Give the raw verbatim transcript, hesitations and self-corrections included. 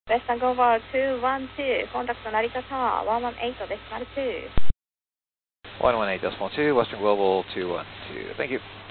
Western Global two one two, contact Narita Tower one one eight decimal two. one one eight decimal two, Western Global two one two. Thank you.